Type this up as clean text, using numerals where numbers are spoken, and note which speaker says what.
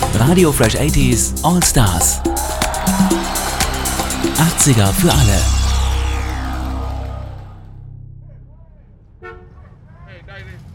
Speaker 1: Radio Fresh 80s All Stars. 80er für alle.
Speaker 2: Hey,